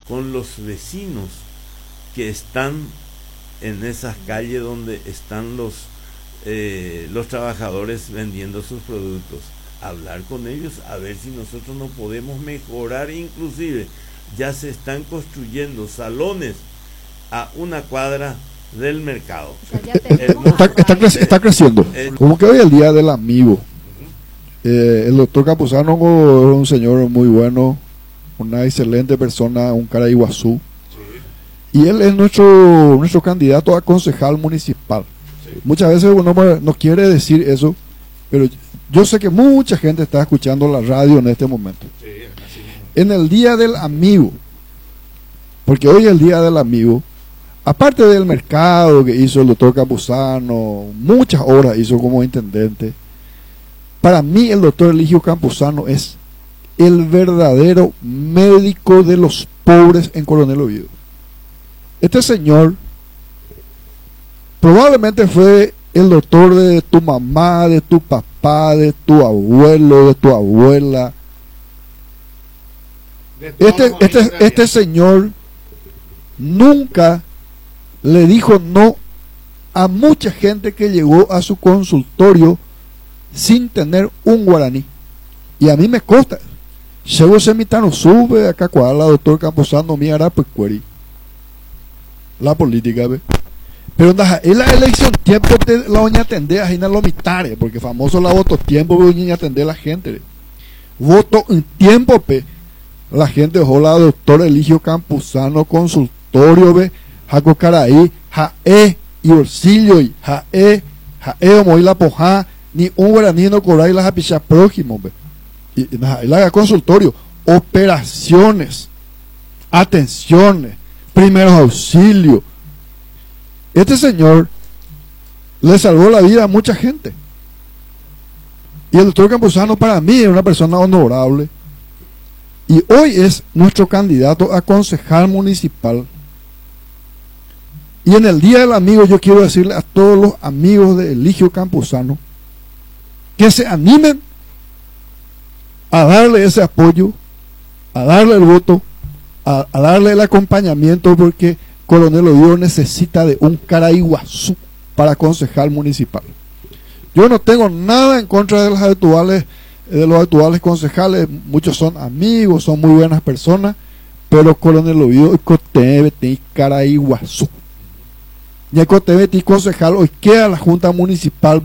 con los vecinos que están en esas calles donde están los trabajadores vendiendo sus productos, hablar con ellos a ver si nosotros no podemos mejorar. Inclusive ya se están construyendo salones a una cuadra del mercado. O sea, Está creciendo. Como que hoy el día del amigo, el doctor Campuzano es un señor muy bueno, una excelente persona, un cara de Iguazú, y él es nuestro candidato a concejal municipal. Muchas veces uno no quiere decir eso, pero yo sé que mucha gente está escuchando la radio en este momento. En el día del amigo, porque hoy es el día del amigo, aparte del mercado que hizo el doctor Campuzano, muchas horas hizo como intendente, para mí el doctor Eligio Campuzano es el verdadero médico de los pobres en Coronel Oviedo. Este señor probablemente fue el doctor de tu mamá, de tu papá, de tu abuelo, de tu abuela. Este señor nunca le dijo no a mucha gente que llegó a su consultorio sin tener un guaraní. Y a mí me consta. Llego semitano sube acá cual la doctor Campuzano mi arapecueri. La política, ¿ve? Pero en la elección tiempo de la doña Tendea Gina Lomitare, porque famoso la voto tiempo de doña Tendea la gente. ¿ve? Voto en tiempo, pe. La gente dejó la doctora Eligio Campuzano consultorio, ve. Jaco Caraí, jae y bolsillo, y jae como y la poja, ni un guaraní no cobrar y las apichas prójimos, ve. Y la haga consultorio, operaciones, atenciones, primeros auxilios. Este señor le salvó la vida a mucha gente. Y el doctor Campuzano para mí es una persona honorable. Y hoy es nuestro candidato a concejal municipal. Y en el Día del Amigo yo quiero decirle a todos los amigos de Eligio Campuzano que se animen a darle ese apoyo, a darle el voto, a darle el acompañamiento, porque Coronel Oviedo necesita de un Caraiguazú para concejal municipal. Yo no tengo nada en contra de los actuales concejales, muchos son amigos, son muy buenas personas, pero Coronel Oviedo debe tener Caraiguazú. Y el debe tener concejal hoy queda la Junta Municipal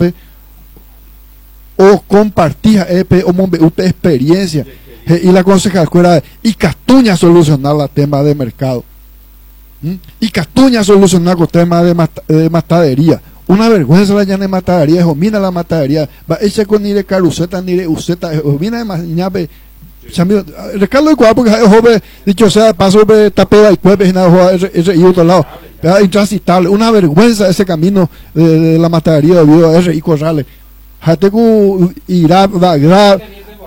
o compartir experiencia y la concejal fuera y Castuña solucionar el tema de mercado. Y Castuña solucionar el tema de matadería. Una vergüenza la llana de matadería, domina la matadería. Va ese con ni de caruseta ni de useta, domina de mañabe. Ricardo de Cuadro, porque es joven, dicho sea, paso de tapeda y cueve, y nada, ese y otro lado. Intransitable. Una vergüenza ese camino de la matadería de Oviedo, ese y Corrales. Jatecu irá, Bagdad,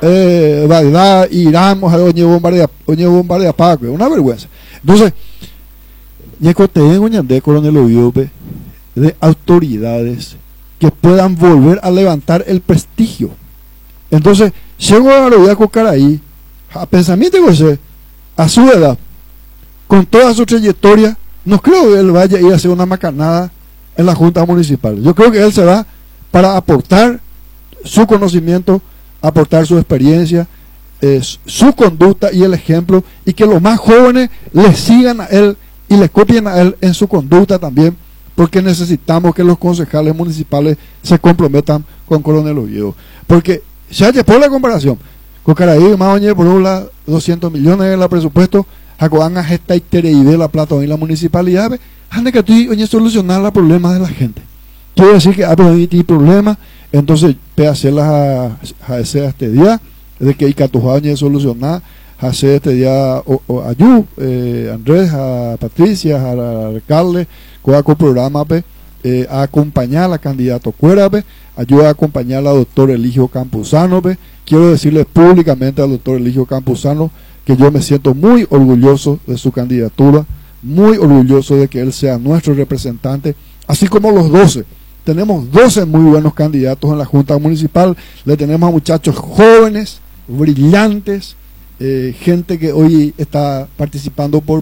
Irán, oye bombardea Paco, una vergüenza. Entonces, de Coronel Oviedo, de autoridades que puedan volver a levantar el prestigio. Entonces, llego a la con Caraí, a pensamiento que sé, a su edad, con toda su trayectoria, no creo que él vaya a ir a hacer una macanada en la Junta Municipal. Yo creo que él se va para aportar su conocimiento, aportar su experiencia, su conducta y el ejemplo, y que los más jóvenes le sigan a él y le copien a él en su conducta también, porque necesitamos que los concejales municipales se comprometan con Coronel Oviedo. Porque ya por la comparación, con Caraí, más por un lado, 200 millones de la presupuesto, Jacoban a gesta y de la plata en la municipalidad, ande que tú solucionar los problemas de la gente. Quiero decir que hay problemas, entonces hacerlas a este día, de que hay que solucionar, hacer este día a Yu, Andrés, a Patricia, a alcalde, con el programa, a acompañar a la candidato Cuera, ayuda a acompañar al doctor Eligio Campuzano. Quiero decirle públicamente al doctor Eligio Campuzano que yo me siento muy orgulloso de su candidatura, muy orgulloso de que él sea nuestro representante, así como los 12. Tenemos 12 muy buenos candidatos en la Junta Municipal, le tenemos a muchachos jóvenes, brillantes, gente que hoy está participando por